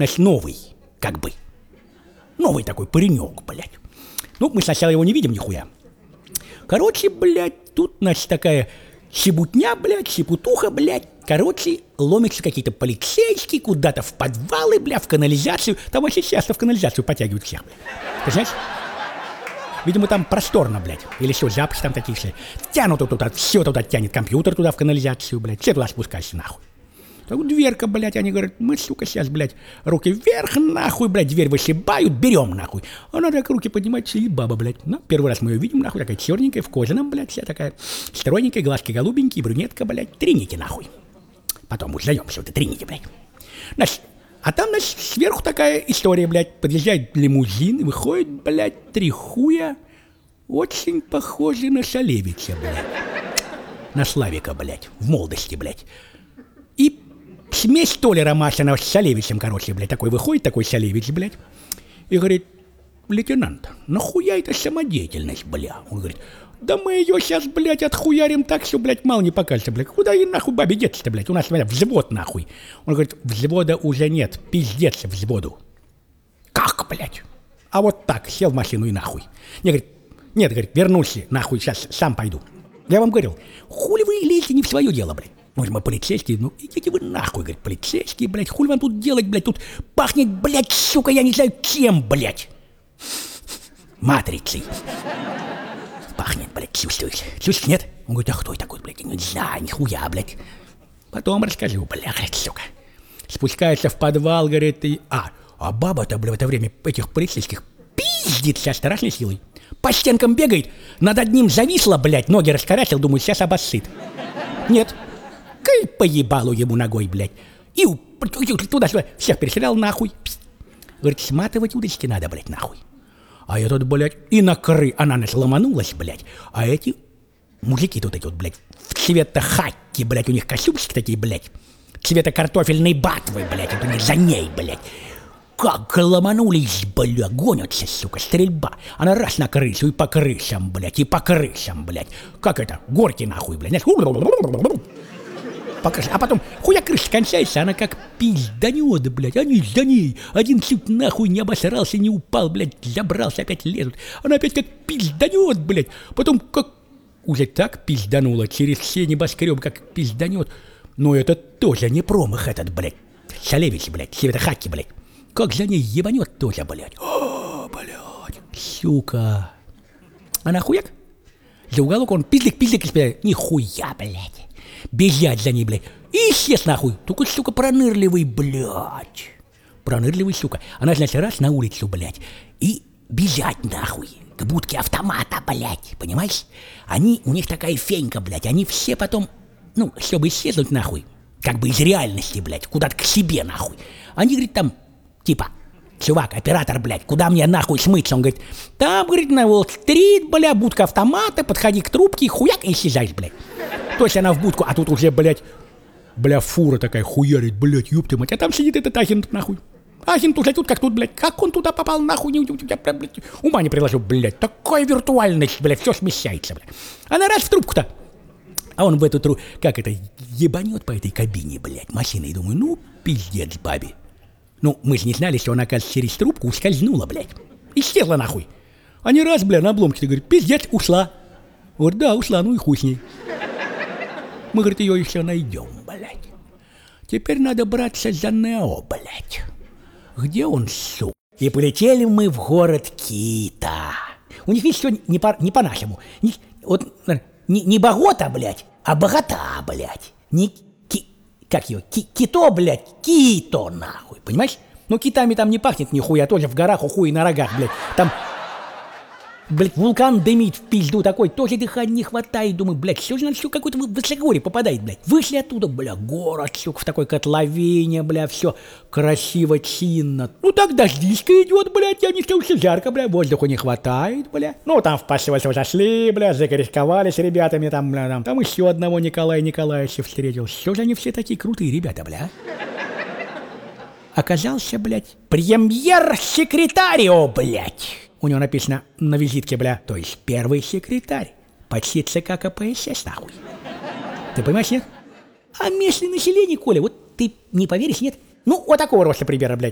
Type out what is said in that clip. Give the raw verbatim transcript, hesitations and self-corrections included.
Значит, новый, как бы. Новый такой паренек, блядь. Ну, мы сначала его не видим нихуя. Короче, блядь, тут, значит, такая щебутня, блядь, щепутуха, блядь. Короче, ломятся какие-то полицейские куда-то в подвалы, блядь, в канализацию. Там очень часто в канализацию подтягивают всех, блядь. Ты знаешь? Видимо, там просторно, блядь. Или что, запахи там такие все. Тянут туда, все туда тянет, компьютер туда в канализацию, блядь. Все туда спускайся, нахуй. Так вот дверка, блядь, они говорят, мы, сука, сейчас, блядь, руки вверх, нахуй, блядь, дверь вышибают, берем, нахуй. Она так руки поднимает, сидит баба, блядь. Ну, первый раз мы ее видим, нахуй, такая черненькая, в кожаном, блядь, вся такая стройненькая, глазки голубенькие, брюнетка, блядь, тринити, нахуй. Потом узнаем, что это тринити, блядь. Значит, а там, значит, сверху такая история, блядь, подъезжает лимузин, и выходит, блядь, три хуя, очень похожий на Шалевича, блядь. На Славика, блядь, в молодости, блядь. И смесь Толя Машина с Шалевичем, короче, блядь, такой выходит, такой Шалевич, блядь, и говорит, лейтенант, нахуя это самодеятельность, бля? Он говорит, да мы ее сейчас, блядь, отхуярим так, что, блядь, мало не покажется, блядь. Куда и нахуй бабе деться-то, блядь? У нас, блядь, взвод, нахуй. Он говорит, взвода уже нет, пиздец взводу. Как, блядь? А вот так, сел в машину и нахуй. Не, говорит, нет, говорит, вернулся, нахуй, сейчас сам пойду. Я вам говорил, хули вы лезете не в свое дело, блядь? Ну, мы полицейские, ну идите вы нахуй, говорит, полицейские, блядь, хули вам тут делать, блядь, тут пахнет, блядь, сука, я не знаю чем, блядь. Матрицей. Пахнет, блядь, чувствуешь? Чувствуешь, нет? Он говорит, а кто я такой, блядь? Не знаю, нихуя, блядь. Потом расскажу, блядь, говорит, сука. Спускается в подвал, говорит, и... А, а баба-то, блядь, в это время этих полицейских пиздит со страшной силой. По стенкам бегает, над одним зависла, блядь, ноги раскорячил, думаю, сейчас обоссыт. Нет. Кай поебалу ему ногой, блядь. И туда-сюда всех перестрелял нахуй. Говорит, сматывать удочки надо, блядь, нахуй. А я тут, блядь, и накры, она нас ломанулась, блядь. А эти мужики тут эти вот, блядь, в цвета хакки, блядь, у них костюмчики такие, блядь. Цвета картофельной батвы, блядь, вот они за ней, блядь. Как ломанулись, бля, гонятся, сука, стрельба. Она раз на крысу и по крысам, блядь, и по крысам, блядь. Как это, горки нахуй, блядь, знаешь, покажи. А потом хуя крыша кончается, она как пизданёда, блядь, они за ней. Один чуть нахуй не обосрался, не упал, блядь, забрался, опять лезут. Она опять как пизданёт, блядь. Потом как уже так пизданула, через все небоскребы как пизданёт. Но это тоже не промах этот, блядь. Шалевич, блядь, Света Хаки, блядь. Как за ней ебанёт тоже, блядь. О, блядь, сука. А нахуяк? За уголок он пиздик-пиздик, блядь, нихуя, блядь. Бежать за ней, блядь. И исчез нахуй. Только, сука, пронырливый, блядь. Пронырливый, сука. Она, значит, раз на улицу, блядь. И бежать нахуй. К будке автомата, блядь. Понимаешь? Они, у них такая фенька, блядь. Они все потом, ну, чтобы исчезнуть нахуй, как бы из реальности, блядь, куда-то к себе, нахуй. Они, говорит, там, типа, чувак, оператор, блядь, куда мне нахуй смыться? Он говорит, там, говорит, на Уолл-стрит, бля, будка автомата, подходи к трубке, хуяк, и исчезаешь, блядь. То есть она в будку, а тут уже, блядь, бля, фура такая хуярит, блядь, ёпты мать. А там сидит этот агент, нахуй. Агент уже тут как тут, блядь. Как он туда попал, нахуй, не, я, блядь, ума не приложу, блядь. Такая виртуальность, блядь, все смещается, блядь. Она раз в трубку-то. А он в эту трубку, как это, ебанет по этой кабине, блядь, машиной. Думаю, ну, пиздец бабе. Ну, мы же не знали, что она, оказывается, через трубку ускользнула, блядь. Исчезла, нахуй. А не раз, бля, на обломке-то, говорит, пиздец, ушла. Вот да, ушла, ну и хуй с ней. Мы, говорит, ее еще найдем, блядь. Теперь надо браться за Нео, блядь. Где он, сука? И полетели мы в город Кита. У них, видишь, все не, по, не по-нашему. Не, вот, не, не Богота, блядь, а Богота, блядь. Не ки, как ее? Ки, кито, блядь, Кито, нахуй. Понимаешь? Ну, китами там не пахнет нихуя, тоже в горах, у хуй на рогах, блядь. Там... Блядь, вулкан дымит в пизду такой, тоже дыхания не хватает, думаю, блядь, все же на все какое-то высокогорье попадает, блядь. Вышли оттуда, бля, город, сука, в такой котловине, бля, все красиво, чинно. Ну так дождичка идет, блядь, я не все жарко, бля, воздуха не хватает, бля. Ну там в посольство зашли, бля, закорисковали с ребятами, там, бля, там, там еще одного Николая Николаевича встретил. Все же они все такие крутые ребята, бля. Оказался, блядь, премьер-секретарио, блядь. У него написано на визитке, бля, то есть первый секретарь почти ЦК КПСС, нахуй. Ты понимаешь, нет? А местное население, Коля, вот ты не поверишь, нет? Ну, вот такого роста примера, блядь.